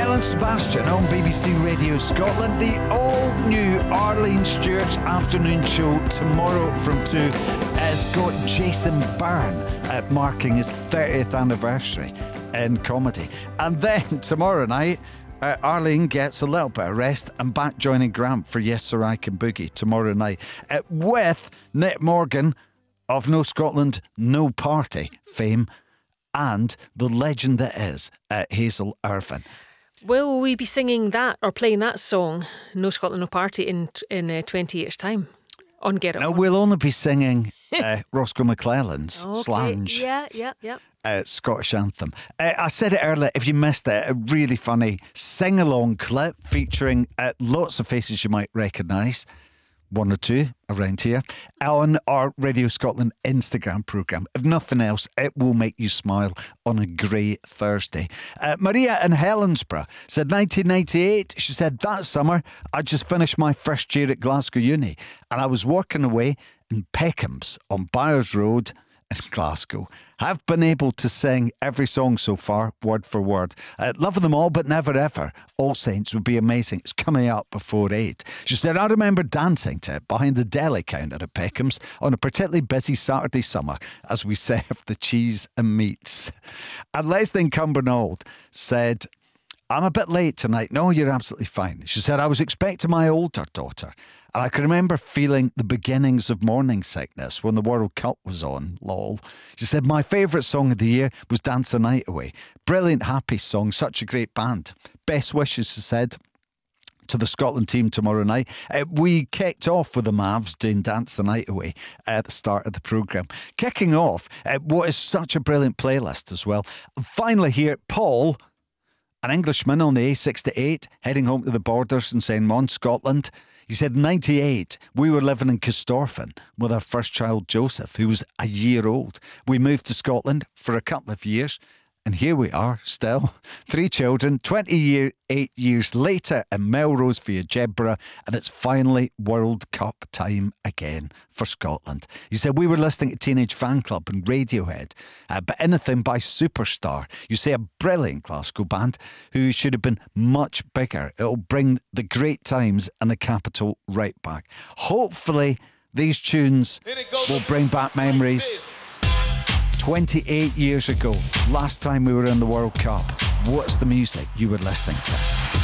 Belle & Sebastian on BBC Radio Scotland. The all-new Arlene Stewart's afternoon show tomorrow from 2 has got Jason Byrne marking his 30th anniversary in comedy. And then tomorrow night, Arlene gets a little bit of rest and back joining Grant for Yes Sir I Can Boogie tomorrow night with Nick Morgan of No Scotland, No Party fame and the legend that is Hazel Irvine. Will we be singing that or playing that song, No Scotland No Party, in 20 years' time on Get It No, On? we'll only be singing Roscoe McClelland's Slange. Yeah. Scottish anthem. I said it earlier, if you missed it, a really funny sing-along clip featuring lots of faces you might recognise, one or two around here, on our Radio Scotland Instagram programme. If nothing else, it will make you smile on a grey Thursday. Maria in Helensburgh said 1998, she said, that summer I just finished my first year at Glasgow Uni and I was working away in Peckham's on Byres Road in Glasgow. Have been able to sing every song so far, word for word. Loving them all, but never ever. All Saints would be amazing. It's coming up before 8. She said, I remember dancing to it behind the deli counter at Peckham's on a particularly busy Saturday summer as we served the cheese and meats. And Leslie in Cumbernauld said, I'm a bit late tonight. No, you're absolutely fine. She said, I was expecting my older daughter and I can remember feeling the beginnings of morning sickness when the World Cup was on, lol. She said, my favourite song of the year was Dance the Night Away. Brilliant, happy song, such a great band. Best wishes, she said, to the Scotland team tomorrow night. We kicked off with the Mavs doing Dance the Night Away at the start of the programme. Kicking off what is such a brilliant playlist as well. And finally here, Paul, an Englishman on the A68, heading home to the borders and saying, Mon, Scotland. He said, 98, we were living in Corstorphine with our first child, Joseph, who was a year old. We moved to Scotland for a couple of years, and here we are still. 3 children, 28 years later in Melrose via Jedburgh, and it's finally World Cup time again for Scotland. He said, we were listening to Teenage Fan Club and Radiohead, but anything by Superstar. You say a brilliant Glasgow band who should have been much bigger. It'll bring the great times and the capital right back. Hopefully, these tunes will bring back memories. 28 years ago, last time we were in the World Cup. What's the music you were listening to?